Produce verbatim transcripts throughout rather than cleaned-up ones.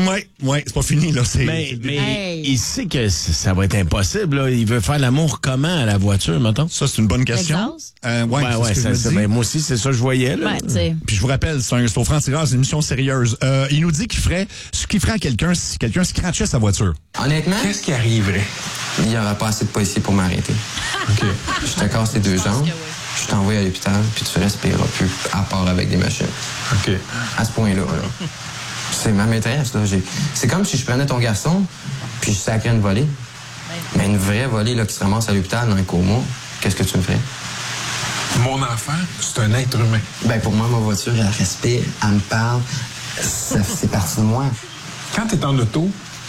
Oui, oui, c'est pas fini, là. C'est, Mais, c'est... mais Hey. il sait que ça va être impossible, là. Il veut faire l'amour comment à la voiture, mettons? Ça, c'est une bonne question. L'exhaust? Euh, ouais, Ben c'est ouais, ce que ça, je me ça, dis. ben, moi aussi, c'est ça que je voyais, là. Ouais, tu sais. Puis je vous rappelle, c'est, un, c'est au franc-tireur, c'est une mission sérieuse. Euh, il nous dit qu'il ferait ce qu'il ferait à quelqu'un si quelqu'un scratchait sa voiture. Honnêtement, Qu'est-ce qui arriverait? il n'y aura pas assez de policiers pour m'arrêter. OK. Je te casse les deux jambes, que oui. je t'envoie à l'hôpital, puis tu respireras plus, à part avec des machines. OK. À ce point-là, là. C'est ma maîtresse, là. J'ai... C'est comme si je prenais ton garçon, puis je sacrais une volée. Mais une vraie volée, là, qui se ramasse à l'hôpital dans un coma, qu'est-ce que tu me ferais? Mon enfant, c'est un être humain. Ben, pour moi, ma voiture, elle respire, elle me parle, ça, c'est parti de moi. Quand t'es en auto,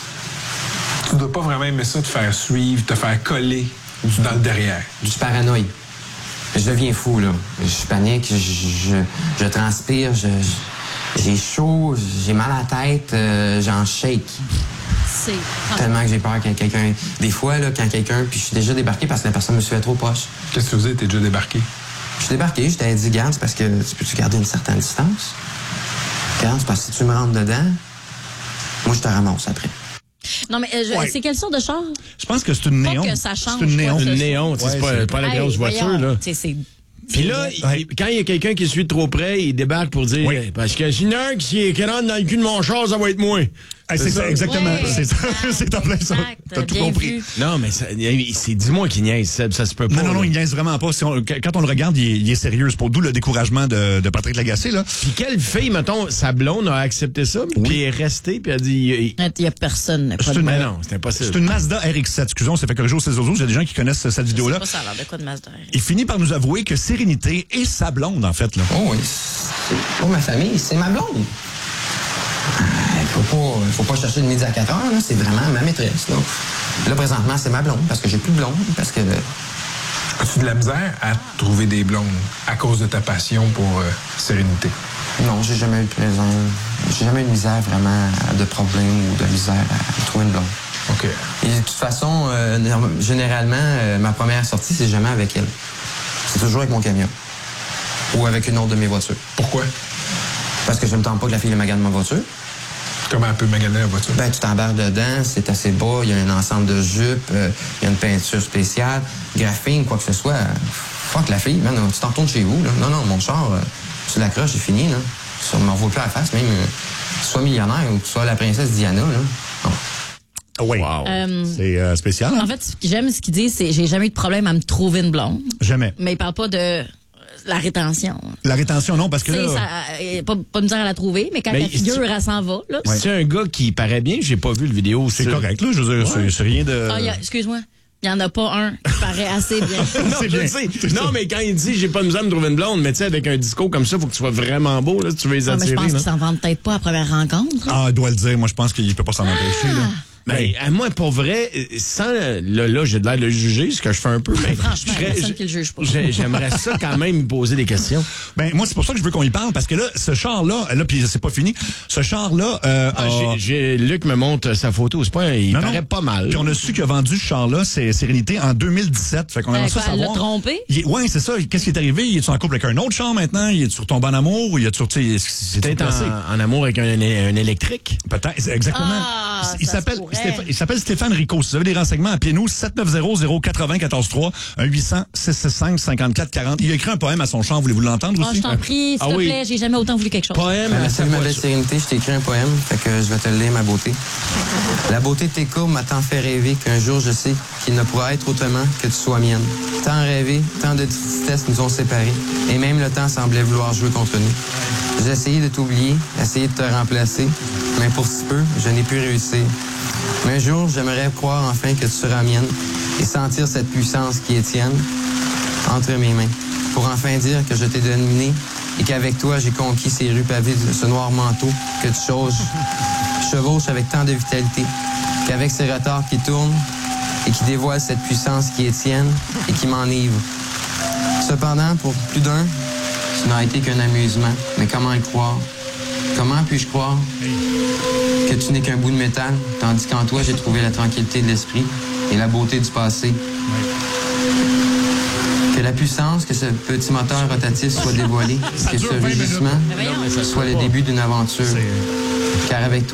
tu dois pas vraiment aimer ça, te faire suivre, te faire coller dans le derrière. Je suis paranoïe. Je deviens fou, là. Je panique, je, je, je transpire, je, je- j'ai chaud, j'ai mal à la tête, euh, j'en shake. C'est... Tellement que j'ai peur quand quelqu'un... Des fois, là, quand quelqu'un... Puis je suis déjà débarqué parce que la personne me suivait trop proche. Qu'est-ce que tu faisais? T'es déjà débarqué? Je suis débarqué, je t'avais dit, garde, c'est parce que tu peux-tu garder une certaine distance? Garde, c'est parce que si tu me rentres dedans, moi, je te ramasse après. Non, mais euh, je- Ouais. c'est quelle sorte de char? Je pense que c'est une Pas néon. que ça change, C'est une néon. quoi, Une ce néon, tu sais, Ouais, c'est pas, c'est- pas la Hey, grosse voiture, voyons, là. tu sais, c'est... Puis là, Ouais. il- quand il y a quelqu'un qui suit de trop près, il débarque pour dire, Oui. parce que sinon, qui, qui rentre dans le cul de mon char, ça va être moi. Ah, c'est ça, exactement. Ouais, c'est ça. exact, C'est en plein ça. exact. T'as tout Bien compris. vu. Non, mais ça- c'est dis-moi qu'il niaise, Seb, ça se peut pas. Non, non, non, là. il niaise vraiment pas. Si on- quand on le regarde, il est, il est sérieux. C'est pour d'où le découragement de, de Patrick Lagacé, là. Puis quelle fille, mettons, sa blonde a accepté ça, puis elle est restée, puis elle a dit... il- Il n'y a personne. Pas C'est de... une- Mais non, c'est impossible. C'est une Mazda R X sept. Excusez, on s'est fait corriger au seize autres. Il y a des gens qui connaissent cette vidéo-là. C'est pas ça, alors, de quoi de Mazda? Il finit par nous avouer que Sérénité est sa blonde, en fait, là. Oh oui, c'est pour ma famille, c'est ma blonde. Il faut pas, faut pas chercher de midi à quatre heures, là. C'est vraiment ma maîtresse. Là. Là, présentement, c'est ma blonde, parce que j'ai plus de blonde, parce que... As-tu de la misère à trouver des blondes à cause de ta passion pour euh, Sérénité? Non, j'ai jamais eu de présent. J'ai jamais eu de misère vraiment de problème ou de misère à trouver une blonde. OK. Et de toute façon, euh, généralement, euh, ma première sortie, c'est jamais avec elle. C'est toujours avec mon camion. Ou avec une autre de mes voitures. Pourquoi? Parce que je me tente pas que la fille magane ma voiture. Comment elle peut maganer la voiture? Ben, tu t'embarques dedans, c'est assez bas, il y a un ensemble de jupes, euh, il y a une peinture spéciale, graphing, quoi que ce soit. Fuck la fille, man, tu t'en retournes chez vous, là. Non, non, mon char, euh, tu l'accroches, c'est fini, là. Ça ne m'en vaut plus à la face, même euh, que tu sois millionnaire ou que tu sois la princesse Diana, là. Non. Oui. Wow. Euh, C'est euh, spécial, hein? en fait, ce que j'aime ce qu'il dit, c'est j'ai jamais eu de problème à me trouver une blonde. Jamais. Mais il parle pas de la rétention. La rétention, non, parce que Tu sais, là... ça, euh, pas, pas me dire à la trouver, mais quand Mais la figure, c'est- elle s'en va. Là. C'est un gars qui paraît bien, j'ai pas vu le vidéo. C'est correct, là. Je veux dire, c'est, c'est rien de... Ah, il y a- excuse-moi, il y en a pas un qui paraît assez bien. Non, C'est je bien. sais. C'est Non, ça. mais quand il dit j'ai pas de misère à me trouver une blonde, mais tu sais, avec un discours comme ça, faut que tu sois vraiment beau, là, si tu veux les Ah, mais je attirer. pense là. qu'ils s'en vendent peut-être pas à la première rencontre. là. Ah, il doit le dire. Moi, je pense qu'il peut pas s'en empêcher, là. Ben, à moi, pour vrai, euh, sans là, là j'ai de l'air de le juger, ce que je fais un peu, mais Franchement, je serais- personne qui le juge pas. j'ai- j'aimerais ça quand même me poser des questions. Ben, moi, c'est pour ça que je veux qu'on y parle, parce que là, ce char-là, là, puis c'est pas fini, ce char-là, euh, Ah, a- j'ai- j'ai- Luc me montre sa photo, c'est pas, il Non, paraît non. pas mal. Puis on a su qu'il a vendu ce char-là, c'est Sérénité, en deux mille dix-sept. Fait qu'on Euh, aimerait ça quoi, elle l'a savoir. trompé? Il est- ouais, c'est ça. Qu'est-ce qui est arrivé? Il est en couple avec un autre char maintenant? Il est retombé en amour? Ou il est sur, tu sais, est-ce que c'est Peut-être passé? en, en amour avec un, un électrique. Peut-être, c'est exactement. Ah, il il ça se s'appelle pourrait. Stéphane, il s'appelle Stéphane Rico. Si vous avez des renseignements, appelez-nous sept neuf zéro zéro quatre zéro un quatre trois, un huit cents six six cinq cinquante-quatre quarante. Il a écrit un poème à son char. Voulez-vous l'entendre Ah, aussi? je t'en prie, s'il Ah te oui. plaît, j'ai jamais autant voulu quelque chose. Poème Ben, à merci, sa ma belle voiture. Sérénité, je t'ai écrit un poème, fait que je vais te le lire, ma beauté. La beauté de tes courbes m'a tant fait rêver qu'un jour je sais qu'il ne pourra être autrement que tu sois mienne. Tant rêvé, tant de tristesse nous ont séparés, et même le temps semblait vouloir jouer contre nous. J'ai essayé de t'oublier, essayé de te remplacer, mais pour si peu, je n'ai pu réussir. Mais un jour, j'aimerais croire enfin que tu seras mienne et sentir cette puissance qui est tienne entre mes mains, pour enfin dire que je t'ai dominé et qu'avec toi, j'ai conquis ces rues pavées de ce noir manteau que tu chauges, chevauches avec tant de vitalité, qu'avec ces retards qui tournent et qui dévoilent cette puissance qui est tienne et qui m'enivre. Cependant, pour plus d'un, ce n'a été qu'un amusement. Mais comment y croire? Comment puis-je croire que tu n'es qu'un bout de métal, tandis qu'en toi, j'ai trouvé la tranquillité de l'esprit et la beauté du passé? Que la puissance, que ce petit moteur rotatif soit dévoilé, que ce rugissement soit le début d'une aventure. Car avec toi,